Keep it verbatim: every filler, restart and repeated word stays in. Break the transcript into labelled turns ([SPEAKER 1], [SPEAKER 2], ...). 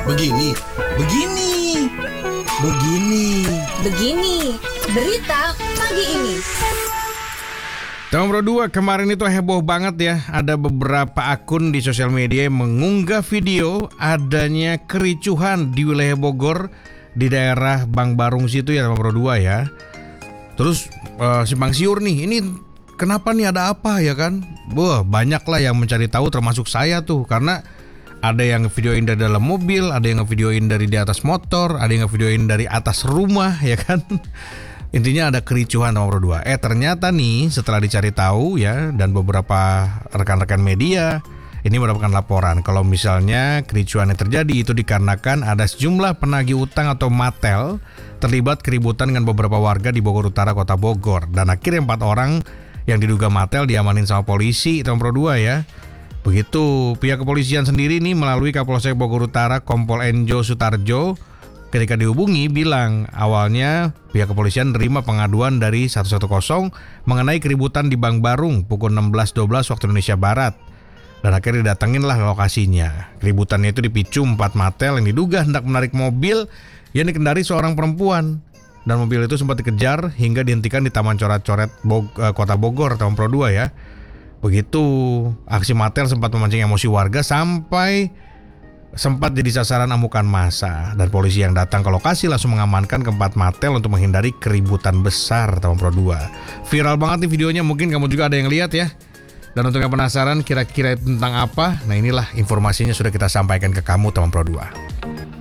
[SPEAKER 1] Begini, begini, begini.
[SPEAKER 2] Begini, berita pagi ini.
[SPEAKER 3] Nomor dua, kemarin itu heboh banget ya. Ada beberapa akun di sosial media yang mengunggah video adanya kericuhan di wilayah Bogor, di daerah Bang Barung situ ya, nomor dua ya. Terus uh, simpang siur nih, ini kenapa nih, ada apa ya kan? Wah, banyak lah yang mencari tahu, termasuk saya tuh, karena ada yang videoin dari dalam mobil, ada yang ngevideoin dari di atas motor, ada yang ngevideoin dari atas rumah ya kan. Intinya ada kericuhan nomor dua. Eh ternyata nih setelah dicari tahu ya, dan beberapa rekan-rekan media ini mendapatkan laporan kalau misalnya kericuhan yang terjadi itu dikarenakan ada sejumlah penagih utang atau Matel terlibat keributan dengan beberapa warga di Bogor Utara, Kota Bogor. Dan akhirnya empat orang yang diduga Matel diamanin sama polisi, itu nomor dua ya. Begitu pihak kepolisian sendiri nih melalui Kapolsek Bogor Utara Kompol Enjo Sutarjo ketika dihubungi bilang awalnya pihak kepolisian menerima pengaduan dari seratus sepuluh mengenai keributan di Bang Barung pukul enam belas dua belas waktu Indonesia Barat. Dan akhirnya didatanginlah lokasinya. Keributannya itu dipicu empat Matel yang diduga hendak menarik mobil yang dikendari seorang perempuan. Dan mobil itu sempat dikejar hingga dihentikan di Taman Coret-Coret Bog- Kota Bogor, Tahun Pro dua ya. Begitu aksi Matel sempat memancing emosi warga sampai sempat jadi sasaran amukan massa, dan polisi yang datang ke lokasi langsung mengamankan keempat Matel untuk menghindari keributan besar Tahun Pro dua. Viral banget nih videonya, mungkin kamu juga ada yang lihat ya. Dan untuk yang penasaran kira-kira tentang apa, nah inilah informasinya sudah kita sampaikan ke kamu Tahun Pro dua.